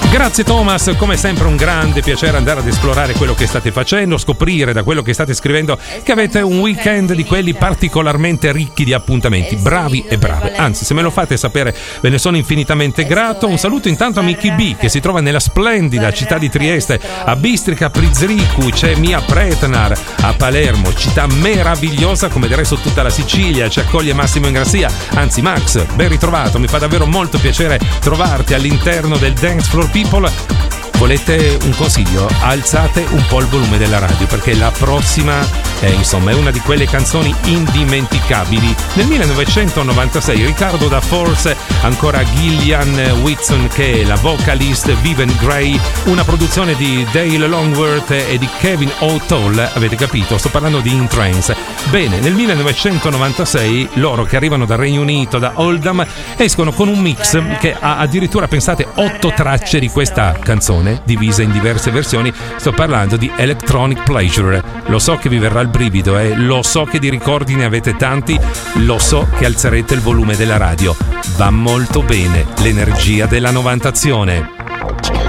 Grazie Thomas, come sempre un grande piacere andare ad esplorare quello che state facendo, scoprire da quello che state scrivendo che avete un weekend di quelli particolarmente ricchi di appuntamenti, bravi e brave. Anzi, se me lo fate sapere ve ne sono infinitamente grato. Un saluto intanto a Mickey B, che si trova nella splendida città di Trieste, a Bistrica Prizricu c'è Mia Pretnar, a Palermo, città meravigliosa come del resto tutta la Sicilia, ci accoglie Massimo Ingrassia. Anzi Max, ben ritrovato, mi fa davvero molto piacere trovarti all'interno del Dance Floor People. Volete un consiglio? Alzate un po' il volume della radio, perché la prossima è una di quelle canzoni indimenticabili. Nel 1996 Riccardo da Force, ancora Gillian Whitson che è la vocalist, Vivian Gray, una produzione di Dale Longworth e di Kevin O'Toole, avete capito? Sto parlando di In Trance. Bene, nel 1996 loro che arrivano dal Regno Unito, da Oldham, escono con un mix che ha addirittura, pensate, 8 tracce di questa canzone divise in diverse versioni. Sto parlando di Electronic Pleasure. Lo so che vi verrà il brivido, lo so che di ricordi ne avete tanti, lo so che alzerete il volume della radio. Va molto bene l'energia della novantazione.